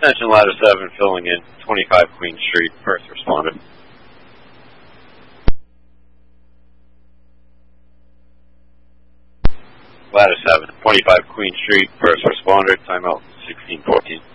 Attention Ladder 7, filling in 25 Queen Street, first responder. Ladder 7, 25 Queen Street, first responder, timeout 1614.